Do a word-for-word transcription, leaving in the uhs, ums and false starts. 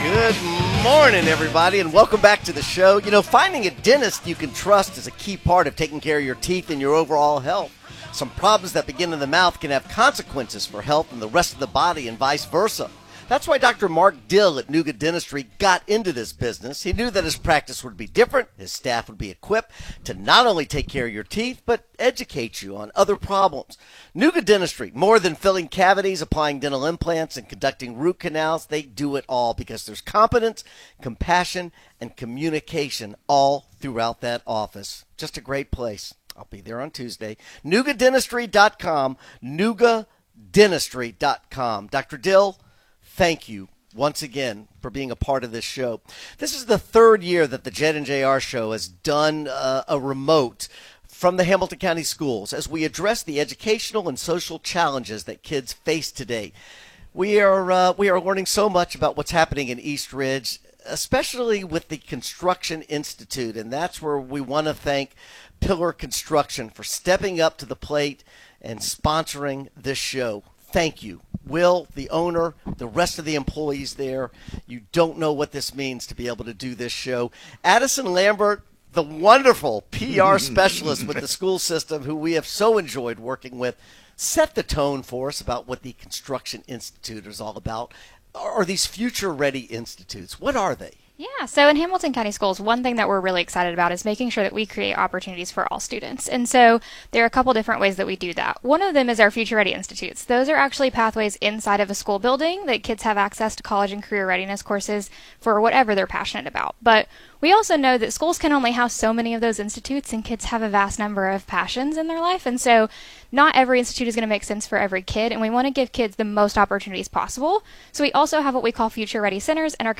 Good morning, everybody, and welcome back to the show. You know, finding a dentist you can trust is a key part of taking care of your teeth and your overall health. Some problems that begin in the mouth can have consequences for health and the rest of the body and vice versa. That's why Doctor Mark Dill at Nuga Dentistry got into this business. He knew that his practice would be different, his staff would be equipped to not only take care of your teeth, but educate you on other problems. Nuga Dentistry, more than filling cavities, applying dental implants, and conducting root canals, they do it all because there's competence, compassion, and communication all throughout that office. Just a great place. I'll be there on Tuesday. Nuga Dentistry dot com, Nuga Dentistry dot com. Doctor Dill, thank you once again for being a part of this show. This is the third year that the Jet and J R show has done uh, a remote from the Hamilton County Schools as we address the educational and social challenges that kids face today. We are uh, we are learning so much about what's happening in East Ridge, especially with the Construction Institute, and that's where we want to thank Pillar Construction for stepping up to the plate and sponsoring this show. Thank you. Will, the owner, the rest of the employees there, you don't know what this means to be able to do this show. Addison Lambert, the wonderful P R specialist with the school system who we have so enjoyed working with, set the tone for us about what the Construction Institute is all about. Are these future-ready institutes? What are they? Yeah, so in Hamilton County Schools, one thing that we're really excited about is making sure that we create opportunities for all students. And so there are a couple different ways that we do that. One of them is our Future Ready Institutes. Those are actually pathways inside of a school building that kids have access to college and career readiness courses for whatever they're passionate about. But we also know that schools can only house so many of those institutes, and kids have a vast number of passions in their life. And so not every institute is going to make sense for every kid, and we want to give kids the most opportunities possible. So we also have what we call Future Ready Centers, and our